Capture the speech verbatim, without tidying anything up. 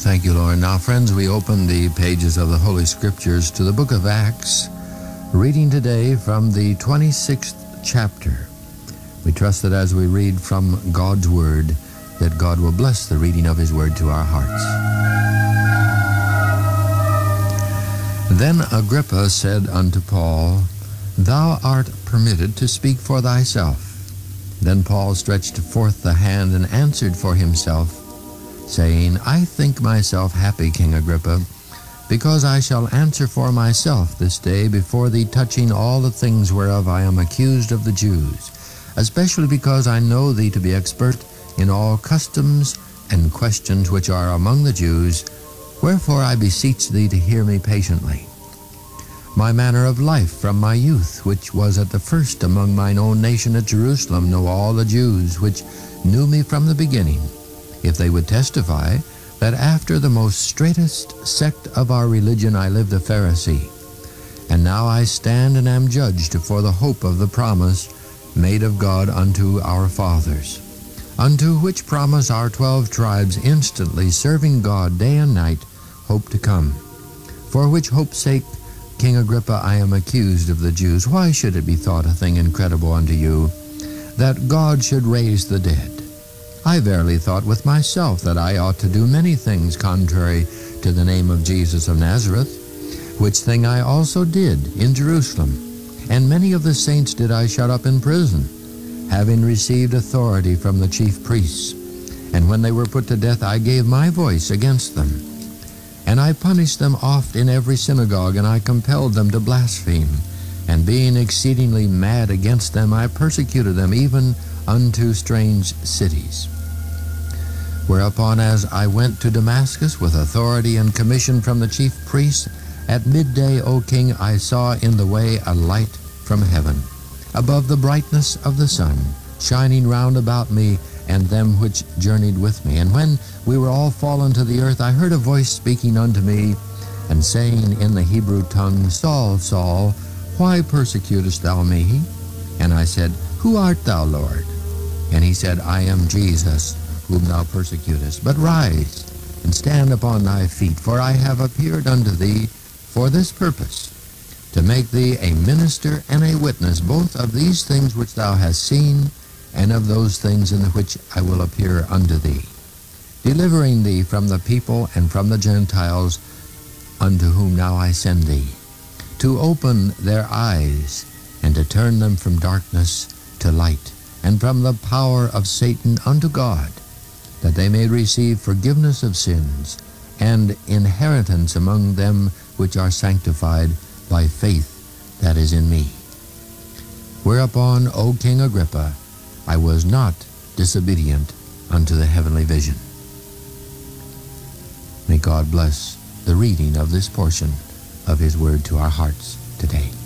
Thank you, Lord. Now, friends, we open the pages of the Holy Scriptures to the book of Acts, reading today from the twenty-sixth chapter. We trust that as we read from God's Word, that God will bless the reading of His Word to our hearts. Then Agrippa said unto Paul, Thou art permitted to speak for thyself. Then Paul stretched forth the hand and answered for himself, saying, I think myself happy, King Agrippa, because I shall answer for myself this day before thee touching all the things whereof I am accused of the Jews, especially because I know thee to be expert in all customs and questions which are among the Jews, wherefore I beseech thee to hear me patiently. My manner of life from my youth, which was at the first among mine own nation at Jerusalem, know all the Jews which knew me from the beginning, if they would testify that after the most straitest sect of our religion I lived a Pharisee. And now I stand and am judged for the hope of the promise made of God unto our fathers, unto which promise our twelve tribes instantly serving God day and night hope to come. For which hope's sake, King Agrippa, I am accused of the Jews. Why should it be thought a thing incredible unto you, that God should raise the dead? I verily thought with myself that I ought to do many things contrary to the name of Jesus of Nazareth, which thing I also did in Jerusalem. And many of the saints did I shut up in prison, having received authority from the chief priests. And when they were put to death, I gave my voice against them. And I punished them oft in every synagogue, and I compelled them to blaspheme. And being exceedingly mad against them, I persecuted them even unto strange cities. Whereupon, as I went to Damascus with authority and commission from the chief priests, at midday, O king, I saw in the way a light from heaven, above the brightness of the sun, shining round about me and them which journeyed with me. And when we were all fallen to the earth, I heard a voice speaking unto me, and saying in the Hebrew tongue, Saul, Saul, why persecutest thou me? And I said, Who art thou, Lord? And he said, I am Jesus, whom thou persecutest. But rise, and stand upon thy feet, for I have appeared unto thee for this purpose, to make thee a minister and a witness both of these things which thou hast seen, and of those things in the which I will appear unto thee, delivering thee from the people and from the Gentiles, unto whom now I send thee, to open their eyes, and to turn them from darkness to light, and from the power of Satan unto God, that they may receive forgiveness of sins, and inheritance among them which are sanctified by faith that is in me. Whereupon, O King Agrippa, I was not disobedient unto the heavenly vision. May God bless the reading of this portion of His Word to our hearts today.